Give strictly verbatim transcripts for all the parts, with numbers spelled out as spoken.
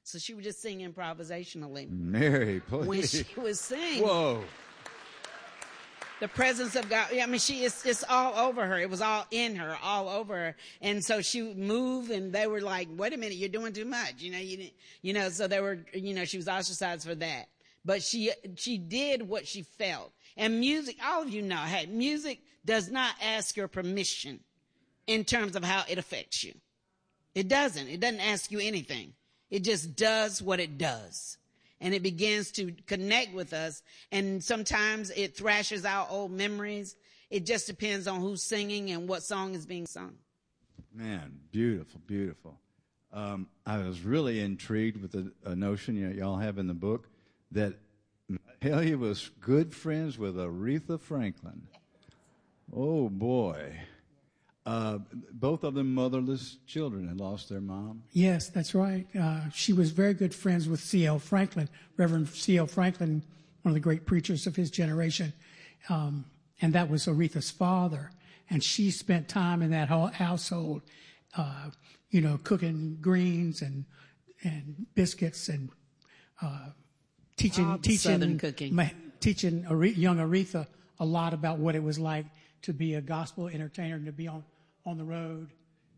So she would just sing improvisationally. Mary, please. When she was singing. Whoa. The presence of God. I mean, she it's it's all over her. It was all in her, all over her. And so she would move, and they were like, "Wait a minute, you're doing too much." You know, you you know. So they were, you know, she was ostracized for that. But she she did what she felt. And music, all of you know, hey, music does not ask your permission in terms of how it affects you. It doesn't. It doesn't ask you anything. It just does what it does. And it begins to connect with us. And sometimes it thrashes out old memories. It just depends on who's singing and what song is being sung. Man, beautiful, beautiful. Um, I was really intrigued with the a notion you know, y'all have in the book that Mahalia was good friends with Aretha Franklin. Oh, boy. Uh, both of them motherless children had lost their mom. Yes, that's right. Uh, she was very good friends with C L Franklin, Reverend C L Franklin, one of the great preachers of his generation. Um, and that was Aretha's father. And she spent time in that whole household, uh, you know, cooking greens and and biscuits and uh, teaching All teaching Southern cooking. Ma- teaching Are- young Aretha a lot about what it was like to be a gospel entertainer and to be on, on the road.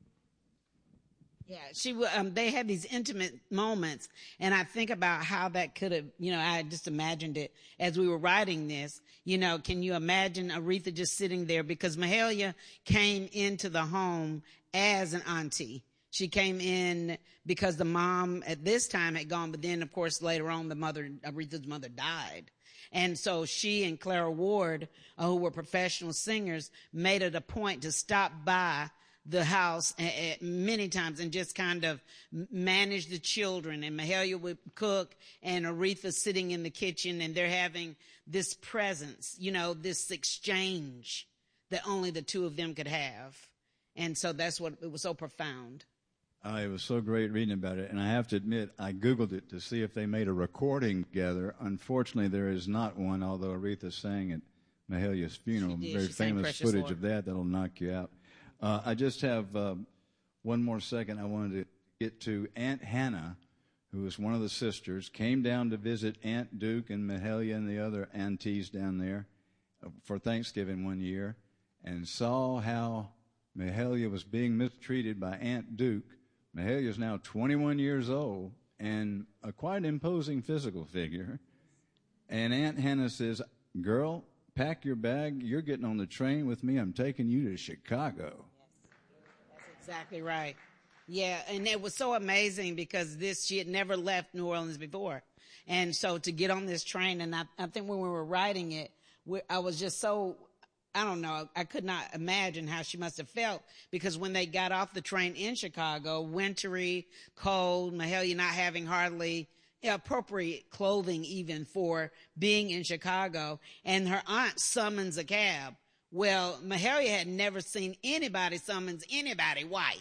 Yeah, she. Um, they had these intimate moments, and I think about how that could have. You know, I just imagined it as we were writing this. You know, can you imagine Aretha just sitting there because Mahalia came into the home as an auntie. She came in because the mom at this time had gone, but then of course later on the mother, Aretha's mother, died. And so she and Clara Ward, uh, who were professional singers, made it a point to stop by the house uh, uh, many times and just kind of manage the children. And Mahalia would cook, and Aretha sitting in the kitchen, and they're having this presence, you know, this exchange that only the two of them could have. And so that's what, it was so profound. Uh, it was so great reading about it, and I have to admit, I Googled it to see if they made a recording together. Unfortunately, there is not one, although Aretha sang at Mahalia's funeral. Very She sang famous Precious footage Lord. of that that'll knock you out. Uh, I just have uh, one more second. I wanted to get to Aunt Hannah, who was one of the sisters, came down to visit Aunt Duke and Mahalia and the other aunties down there for Thanksgiving one year, and saw how Mahalia was being mistreated by Aunt Duke. Mahalia is now twenty-one years old and a quite imposing physical figure. And Aunt Hannah says, "Girl, pack your bag. You're getting on the train with me. I'm taking you to Chicago." Yes, that's exactly right. Yeah, and it was so amazing because this she had never left New Orleans before. And so to get on this train, and I, I think when we were writing it, we, I was just so... I don't know. I could not imagine how she must have felt because when they got off the train in Chicago, wintry, cold, Mahalia not having hardly appropriate clothing even for being in Chicago, and her aunt summons a cab. Well, Mahalia had never seen anybody summons anybody white.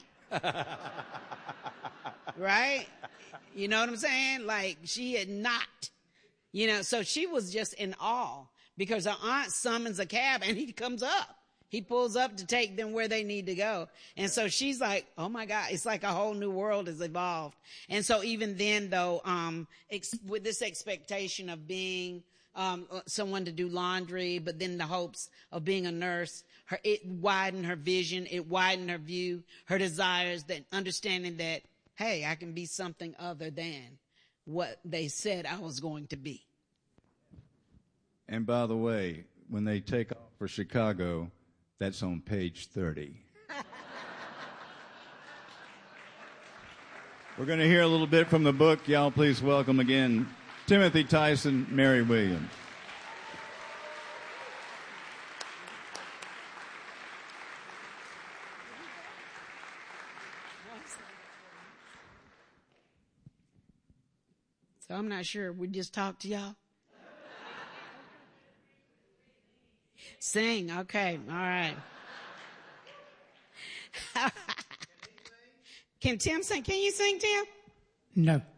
Right? You know what I'm saying? Like she had not, you know, so she was just in awe. Because her aunt summons a cab and he comes up. He pulls up to take them where they need to go. And so she's like, oh my God, it's like a whole new world has evolved. And so even then though, um, ex- with this expectation of being, um, someone to do laundry, but then the hopes of being a nurse, her, it widened her vision. It widened her view, her desires, that understanding that, hey, I can be something other than what they said I was going to be. And by the way, when they take off for Chicago, that's on page thirty. We're going to hear a little bit from the book. Y'all please welcome again Timothy Tyson, Mary Williams. So I'm not sure. We just talked to y'all. Sing. Okay. All right. Can Tim sing? Can you sing, Tim? No.